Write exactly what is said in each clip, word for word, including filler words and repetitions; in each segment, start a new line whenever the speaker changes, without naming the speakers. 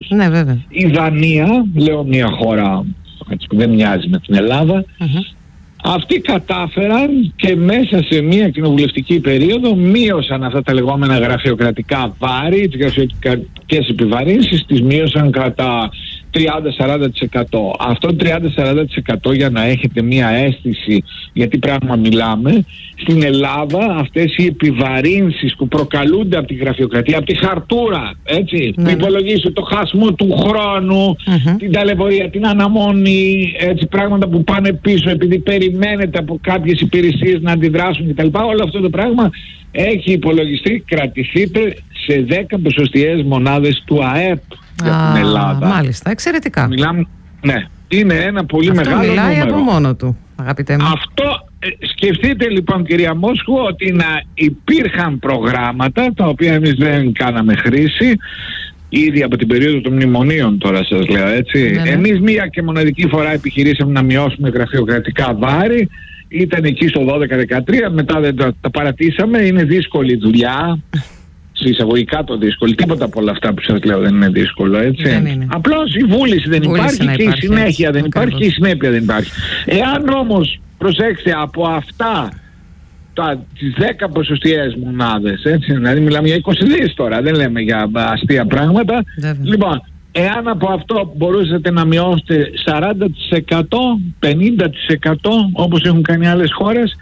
Ναι, βέβαια.
Η Δανία, λέω μια χώρα έτσι, που δεν μοιάζει με την Ελλάδα, mm-hmm. αυτοί κατάφεραν και μέσα σε μια κοινοβουλευτική περίοδο μείωσαν αυτά τα λεγόμενα γραφειοκρατικά βάρη, τις γραφειοκρατικές επιβαρύνσεις, τις μείωσαν κατά τριάντα με σαράντα τοις εκατό. Αυτό το τριάντα με σαράντα τοις εκατό, για να έχετε μια αίσθηση γιατί πράγμα μιλάμε, στην Ελλάδα αυτές οι επιβαρύνσεις που προκαλούνται από τη γραφειοκρατία, από τη χαρτούρα, έτσι, ναι. που υπολογίζει το χάσιμο του χρόνου, mm-hmm. την ταλαιπωρία, την αναμονή, έτσι, πράγματα που πάνε πίσω επειδή περιμένετε από κάποιες υπηρεσίες να αντιδράσουν κτλ. Όλο αυτό το πράγμα έχει υπολογιστεί, κρατηθείτε σε δέκα ποσοστιαίες μονάδες του ΑΕΠ για
Α,
την Ελλάδα.
Μάλιστα, εξαιρετικά.
Μιλάμε, ναι, είναι ένα πολύ
αυτό
μεγάλο
μιλάει
νούμερο.
από μόνο του, αγαπητέ μου.
Αυτό, ε, σκεφτείτε λοιπόν κυρία Μόσχου ότι να υπήρχαν προγράμματα τα οποία εμείς δεν κάναμε χρήση ήδη από την περίοδο των μνημονίων, τώρα σας λέω, έτσι. Ναι, ναι. Εμείς μία και μοναδική φορά επιχειρήσαμε να μειώσουμε γραφειοκρατικά βάρη. Ήταν εκεί στο δώδεκα δεκατρία, μετά δεν τα, τα παρατήσαμε. Είναι δύσκολη δουλειά. Εισαγωγικά το δύσκολο. Τίποτα από όλα αυτά που σας λέω δεν είναι δύσκολο, έτσι.
Δεν είναι.
Απλώς η βούληση δεν
βούληση
υπάρχει και
υπάρχει,
η συνέχεια
έτσι.
δεν υπάρχει και η συνέπεια δεν υπάρχει. Εάν όμως, προσέξτε, από αυτά τα, τις δέκα ποσοστιαίες μονάδες, έτσι, δηλαδή μιλάμε για είκοσι δις τώρα, δεν λέμε για αστεία πράγματα.
Βέβαια.
Λοιπόν, εάν από αυτό μπορούσατε να μειώσετε σαράντα τοις εκατό, πενήντα τοις εκατό όπως έχουν κάνει άλλες χώρες,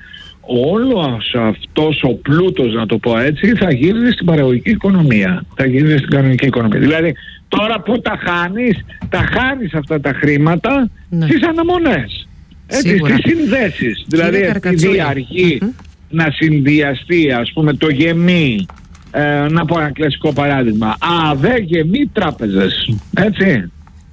όλος αυτός ο πλούτος, να το πω έτσι, θα γύρει στην παραγωγική οικονομία. Θα γύρει στην κανονική οικονομία. Δηλαδή, τώρα που τα χάνεις, τα χάνεις αυτά τα χρήματα, ναι. στις αναμονές. Έτσι, στις συνδέσεις. Δηλαδή, επειδή αργεί mm-hmm. να συνδυαστεί, ας πούμε, το γεμί, ε, να πω ένα κλασικό παράδειγμα, ΑΔΕ γεμί τράπεζες. Έτσι.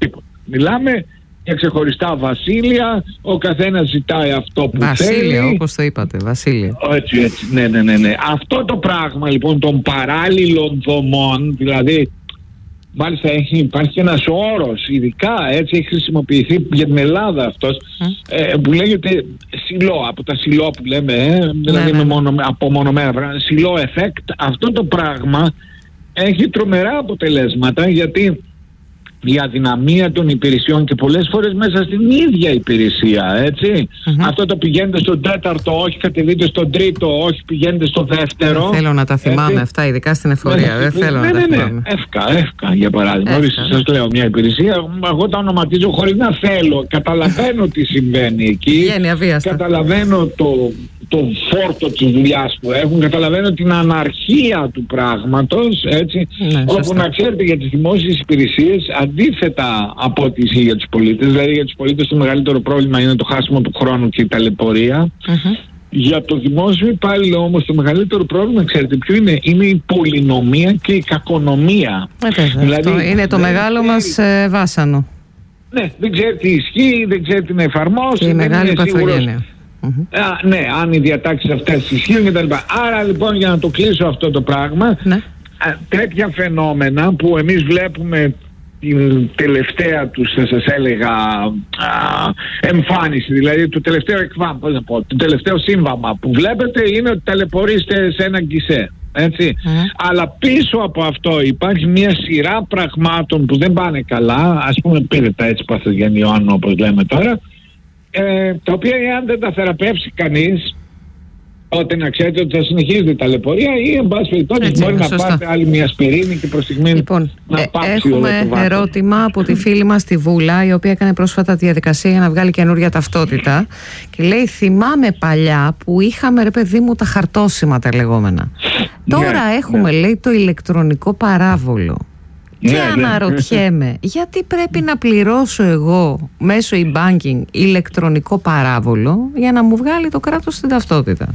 Μιλάμε για ξεχωριστά βασίλεια, ο καθένας ζητάει αυτό που
βασίλεια,
θέλει.
Βασίλεια, όπως το είπατε, βασίλεια.
Έτσι, έτσι, ναι, ναι, ναι, ναι. Αυτό το πράγμα λοιπόν των παράλληλων δομών, δηλαδή, μάλιστα έχει, υπάρχει ένας όρος, ειδικά έτσι έχει χρησιμοποιηθεί για την Ελλάδα αυτός, mm. ε, που λέγεται σιλό, από τα σιλό που λέμε, ε, δηλαδή ναι, ναι. Μονο, απομονωμένα πράγματα, σιλό effect. Αυτό το πράγμα έχει τρομερά αποτελέσματα, γιατί η αδυναμία των υπηρεσιών και πολλές φορές μέσα στην ίδια υπηρεσία, έτσι. Mm-hmm. Αυτό το πηγαίνετε στον τέταρτο, όχι κατεβείτε στον τρίτο, όχι πηγαίνετε στο δεύτερο.
Δεν θέλω να τα θυμάμαι έτσι. Αυτά, ειδικά στην εφορία. Δεν θέλω ναι, να ναι, τα θυμάμαι. Ναι,
εύκα, εύκα για παράδειγμα. Ορίστε, σας λέω μια υπηρεσία, εγώ τα ονοματίζω χωρίς να θέλω. Καταλαβαίνω τι συμβαίνει εκεί.
Βγαίνει αβίαστα.
Καταλαβαίνω το, το φόρτο της δουλειάς που έχουν, καταλαβαίνω την αναρχία του πράγματος, έτσι. Ναι, όπου να ξέρετε για τις δημόσιες υπηρεσίες, αντίθετα από ό,τι ισχύει για τους πολίτες, δηλαδή για τους πολίτες το μεγαλύτερο πρόβλημα είναι το χάσιμο του χρόνου και η ταλαιπωρία. Mm-hmm. Για το δημόσιο υπάλληλο όμως το μεγαλύτερο πρόβλημα, ξέρετε ποιο είναι, είναι η πολυνομία και η κακονομία.
Ε, δηλαδή, αυτό είναι το μεγάλο ξέρει... μας ε, βάσανο.
Ναι, δεν ξέρει τι ισχύει, δεν ξέρει τι να εφαρμόσει.
Και η μεγάλη παθογένεια. Mm-hmm.
Α, ναι, αν οι διατάξεις αυτές ισχύουν κτλ. Άρα λοιπόν, για να το κλείσω αυτό το πράγμα, ναι. α, τέτοια φαινόμενα που εμείς βλέπουμε την τελευταία τους, θα σας έλεγα, α, εμφάνιση, δηλαδή το τελευταίο εκβάμ, πώς να πω, το τελευταίο σύμβαμα που βλέπετε είναι ότι ταλαιπωρείστε σε ένα γκισέ. Έτσι. Mm. Αλλά πίσω από αυτό υπάρχει μια σειρά πραγμάτων που δεν πάνε καλά, ας πούμε πήρε τα έτσι παθογενειών όπως λέμε τώρα, ε, τα οποία εάν δεν τα θεραπεύσει κανείς, τότε να ξέρετε ότι θα συνεχίζετε τα ταλαιπωρία ή εν πάση περιπτώσει μπορεί να πάρετε άλλη μια σπιρίνη και προς στιγμή
λοιπόν,
να
ε,
πάψει
έχουμε
όλο το
ερώτημα από τη φίλη μας τη Βούλα, η οποία έκανε πρόσφατα τη διαδικασία για να βγάλει καινούρια ταυτότητα και λέει, θυμάμαι παλιά που είχαμε ρε παιδί μου τα χαρτόσημα τα λεγόμενα. Ναι, τώρα έχουμε ναι. λέει το ηλεκτρονικό παράβολο. Και ναι, αναρωτιέμαι, ναι. γιατί πρέπει να πληρώσω εγώ μέσω e-banking ηλεκτρονικό παράβολο για να μου βγάλει το κράτος την ταυτότητα.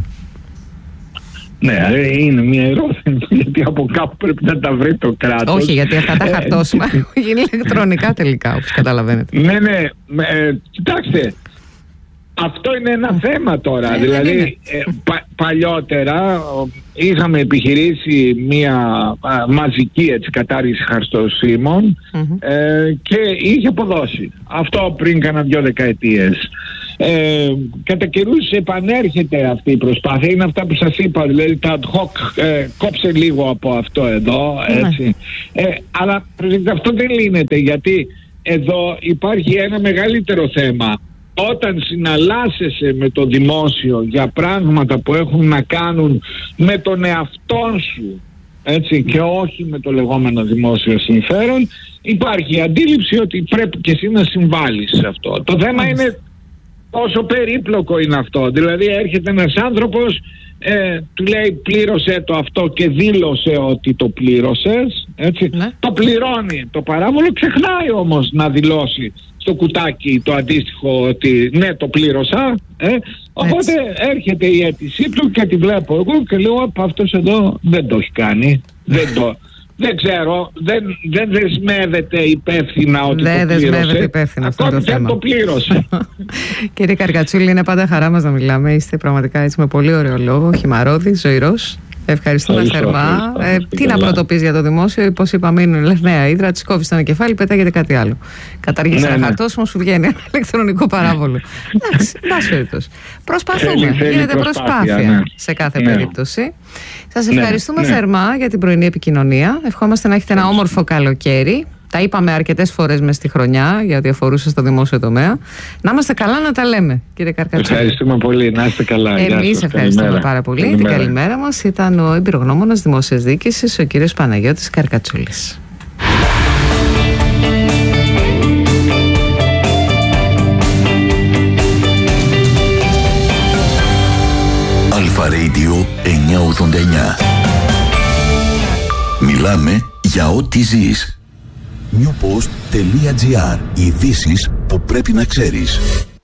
Ναι, είναι μια ερώτηση, γιατί από κάπου πρέπει να τα βρει το κράτος.
Όχι, γιατί αυτά τα χαρτόσημα έχουν γίνει ηλεκτρονικά τελικά, όπως καταλαβαίνετε.
Ναι, ναι, ε, κοιτάξτε, αυτό είναι ένα θέμα τώρα. Ε, δηλαδή, ναι, ναι. Ε, πα, παλιότερα είχαμε επιχειρήσει μια α, μαζική έτσι, κατάργηση χαρτοσύμων mm-hmm. ε, και είχε αποδώσει. Αυτό πριν κάνα δυο δεκαετίες. Ε, κατά καιρούς επανέρχεται αυτή η προσπάθεια. Είναι αυτά που σας είπα, δηλαδή τα ad hoc ε, κόψε λίγο από αυτό εδώ, έτσι. Ε, αλλά αυτό δεν λύνεται, γιατί εδώ υπάρχει ένα μεγαλύτερο θέμα. Όταν συναλλάσσεσαι με το δημόσιο για πράγματα που έχουν να κάνουν με τον εαυτό σου, έτσι, και όχι με το λεγόμενο δημόσιο συμφέρον, υπάρχει η αντίληψη ότι πρέπει και εσύ να συμβάλλεις σε αυτό. Το θέμα είναι πόσο περίπλοκο είναι αυτό. Δηλαδή έρχεται ένας άνθρωπος, ε, του λέει πλήρωσε το αυτό και δήλωσε ότι το πλήρωσες, έτσι. Ναι. Το πληρώνει το παράβολο, ξεχνάει όμως να δηλώσει στο κουτάκι το αντίστοιχο ότι ναι, το πλήρωσα, ε. Οπότε έρχεται η αίτησή του και τη βλέπω εγώ και λέω από αυτός εδώ δεν το έχει κάνει, δεν το... Δεν ξέρω, δεν, δεν δεσμεύεται υπεύθυνα ότι
δεν
το πλήρωσε. Δεν
δεσμεύεται υπεύθυνα αυτό το θέμα.
Ακόμη και το πλήρωσε.
Κύριε Καρκατσούλη, είναι πάντα χαρά μας να μιλάμε. Είστε πραγματικά έτσι με πολύ ωραίο λόγο, χυμαρόδης, ζωηρός. Ευχαριστούμε θερμά. Ε, τι να πρωτοποιείς για το δημόσιο, πώς είπαμε, είναι λεχναία ύδρα, τη κόβεις στο κεφάλι, πετάγεται κάτι άλλο. Καταργείς ένα χαρτόσημο, σου βγαίνει ένα ηλεκτρονικό παράβολο. Εντάξει, εν περιπτώσει. Προσπαθούμε. Γίνεται προσπάθεια ναι. σε κάθε ναι. περίπτωση. Σας ευχαριστούμε ναι. θερμά για την πρωινή επικοινωνία. Ευχόμαστε να έχετε ένα όμορφο καλοκαίρι. Τα είπαμε αρκετές φορές μες στη χρονιά, γιατί αφορούσε στο δημόσιο τομέα. Να είμαστε καλά να τα λέμε, κύριε Καρκατσούλη.
Ευχαριστούμε πολύ. Να είστε καλά.
Εμείς ευχαριστούμε καλημέρα. πάρα πολύ. Καλημέρα. Την καλημέρα μας ήταν ο εμπειρογνώμονας δημόσιας διοίκησης, ο κύριος Παναγιώτης Καρκατσούλης.
Αλφα Radio εννιακόσια ογδόντα εννιά. Μιλάμε για ό,τι ζεις. newpost.gr. Ειδήσεις που πρέπει να ξέρεις.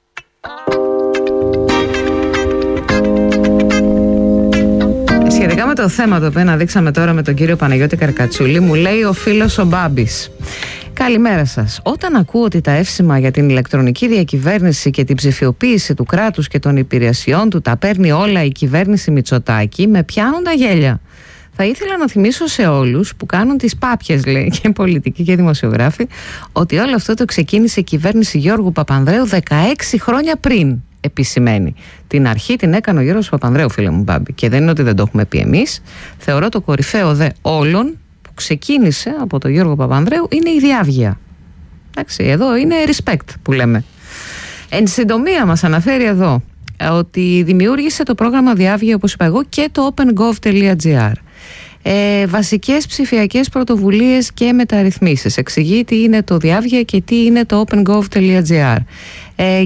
Σχετικά με το θέμα το οποίο αναδείξαμε τώρα με τον κύριο Παναγιώτη Καρκατσούλη, μου λέει ο φίλος ο Μπάμπης. Καλημέρα σας. Όταν ακούω ότι τα εύσημα για την ηλεκτρονική διακυβέρνηση και την ψηφιοποίηση του κράτους και των υπηρεσιών του τα παίρνει όλα η κυβέρνηση Μητσοτάκη, με πιάνουν τα γέλια. Θα ήθελα να θυμίσω σε όλους που κάνουν τις πάπιες, λέει, και πολιτικοί και δημοσιογράφοι, ότι όλο αυτό το ξεκίνησε η κυβέρνηση Γιώργου Παπανδρέου δεκαέξι χρόνια πριν, επισημαίνει. Την αρχή την έκανε ο Γιώργος Παπανδρέου, φίλε μου Μπάμπη, και δεν είναι ότι δεν το έχουμε πει εμείς. Θεωρώ το κορυφαίο δε όλων που ξεκίνησε από τον Γιώργο Παπανδρέου είναι η διάβγεια. Εντάξει, εδώ είναι respect που λέμε. Εν συντομία μας αναφέρει εδώ ότι δημιούργησε το πρόγραμμα Διάβγεια, όπως είπα εγώ, και το opengov.gr. Ε, βασικές ψηφιακές πρωτοβουλίες και μεταρρυθμίσεις. Εξηγεί τι είναι το Διάβγεια και τι είναι το opengov.gr. ε,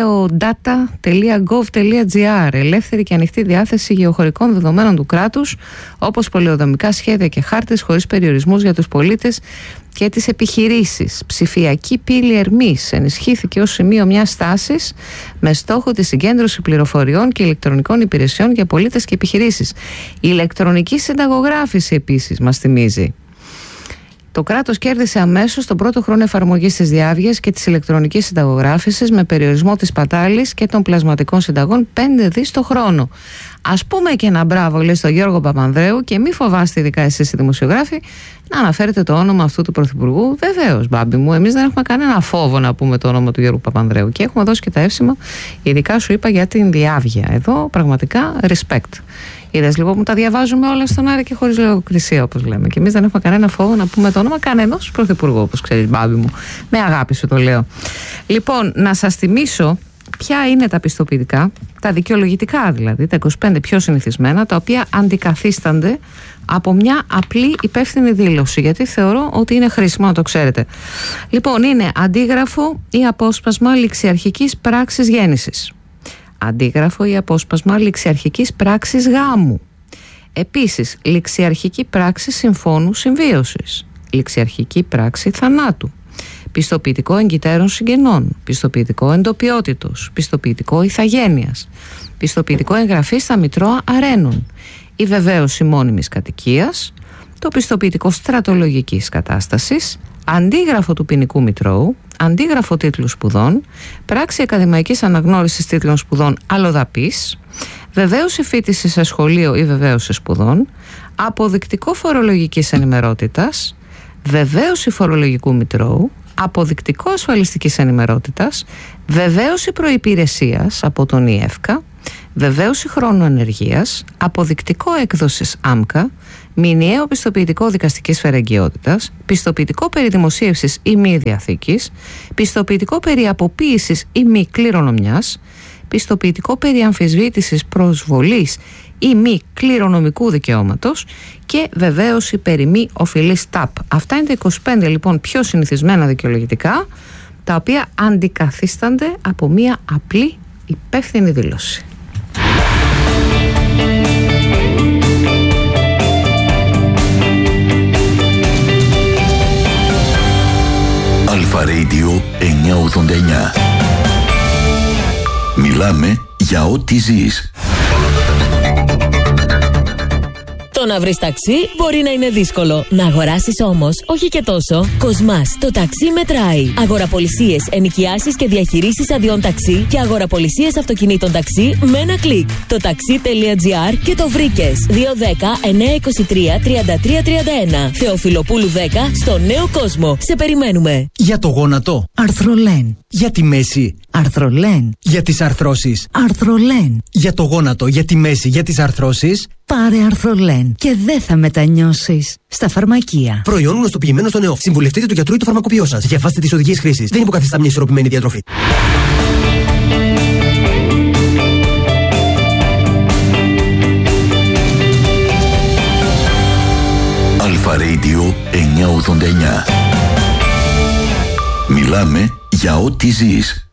geodata.gov.gr. Ελεύθερη και ανοιχτή διάθεση γεωχωρικών δεδομένων του κράτους, όπως πολεοδομικά σχέδια και χάρτες χωρίς περιορισμούς για τους πολίτες και τις επιχειρήσεις. Ψηφιακή πύλη Ερμής ενισχύθηκε ως σημείο μιας στάσης με στόχο τη συγκέντρωση πληροφοριών και ηλεκτρονικών υπηρεσιών για πολίτες και επιχειρήσεις. Η ηλεκτρονική συνταγογράφηση επίσης μας θυμίζει. Το κράτος κέρδισε αμέσως τον πρώτο χρόνο εφαρμογής της Διάβγειας και της ηλεκτρονικής συνταγογράφησης με περιορισμό της πατάλης και των πλασματικών συνταγών πέντε δις το χρόνο. Ας πούμε και ένα μπράβο, λέει, στον Γιώργο Παπανδρέου, και μη φοβάστε, ειδικά εσείς οι δημοσιογράφοι, να αναφέρετε το όνομα αυτού του Πρωθυπουργού. Βεβαίως, Μπάμπη μου, εμείς δεν έχουμε κανένα φόβο να πούμε το όνομα του Γιώργου Παπανδρέου και έχουμε δώσει και τα εύσημα, ειδικά σου είπα για την Διάβγεια. Εδώ πραγματικά respect. Είδες λοιπόν που τα διαβάζουμε όλα στον αέρα και χωρίς λογοκρισία, όπως λέμε. Και εμείς δεν έχουμε κανένα φόβο να πούμε το όνομα κανενός πρωθυπουργού, όπως ξέρεις, Μπάμπη μου. Με αγάπη σου το λέω. Λοιπόν, να σας θυμίσω ποια είναι τα πιστοποιητικά, τα δικαιολογητικά δηλαδή, τα είκοσι πέντε πιο συνηθισμένα, τα οποία αντικαθίστανται από μια απλή υπεύθυνη δήλωση, γιατί θεωρώ ότι είναι χρήσιμο να το ξέρετε. Λοιπόν, είναι αντίγραφο ή απόσπασμα ληξιαρχικής πράξης γέννησης. Αντίγραφο ή απόσπασμα ληξιαρχικής πράξης γάμου. Επίσης, ληξιαρχική πράξη συμφώνου συμβίωσης. Ληξιαρχική πράξη θανάτου. Πιστοποιητικό εγκυτέρων συγγενών. Πιστοποιητικό εντοπιότητος. Πιστοποιητικό ηθαγένειας. Πιστοποιητικό εγγραφής στα Μητρώα Αρένων. Η βεβαίωση μόνιμης κατοικίας. Το πιστοποιητικό στρατολογικής κατάστασης. Αντίγραφο του ποινικού μητρώου. Αντίγραφο τίτλου σπουδών. Πράξη ακαδημαϊκής αναγνώρισης τίτλων σπουδών αλλοδαπής. Βεβαίωση φοιτησης σε σχολείο ή βεβαίωση σπουδών. Αποδεικτικό φορολογικής ενημερότητας. Βεβαίωση φορολογικού μητρώου. αποδεικτικό ασφαλιστικής ενημερότητας, βεβαίωση προϋπηρεσίας από τον ΙΕΦΚΑ, βεβαίωση χρόνου ανεργίας, αποδεικτικό έκδοσης ΆΜΚΑ, μηνιαίο πιστοποιητικό δικαστικής φερεγγιότητας, πιστοποιητικό περί δημοσίευσης ή μη διαθήκης, πιστοποιητικό περί αποποίησης ή μη κληρονομιάς, πιστοποιητικό περί αμφισβήτησης προσβολής ή μη κληρονομικού δικαιώματος και βεβαίωση περί μη οφειλής ΤΑΠ. Αυτά είναι τα είκοσι πέντε λοιπόν πιο συνηθισμένα δικαιολογητικά, τα οποία αντικαθίστανται από μία απλή υπεύθυνη δήλωση.
Αλφα Radio εννιακόσια ογδόντα εννιά. Μιλάμε για ό,τι ζεις.
Το να βρεις ταξί μπορεί να είναι δύσκολο. Να αγοράσεις όμως, όχι και τόσο. Κοσμάς, το ταξί μετράει. Αγοραπολισίες, ενοικιάσεις και διαχειρήσεις αδειών ταξί και αγοραπολισίες αυτοκινήτων ταξί με ένα κλικ. Το ταξί.gr και το βρήκες. δύο ένα μηδέν εννιακόσια είκοσι τρία τριάντα τρία τριάντα ένα. Θεοφιλοπούλου δέκα στο Νέο Κόσμο. Σε περιμένουμε.
Για το γόνατο. Αρθρολέν. Για τη μέση. Αρθρολέν. Για τις αρθρώσεις. Αρθρολέν. Για το γόνατο, για τη μέση, για τις αρθρώσεις.
Πάρε Αρθρολέν και δεν θα μετανιώσεις. Στα φαρμακεία.
Προϊόν γνωστοποιημένο στον ΕΟΦ. Συμβουλευτείτε το γιατρό ή το φαρμακοποιό σας. Διαβάστε τις οδηγίες χρήσης. Δεν υποκαθιστά μια ισορροπημένη διατροφή.
Αλφα Radio εννιακόσια ογδόντα εννιά. Μιλάμε για ό,τι ζεις.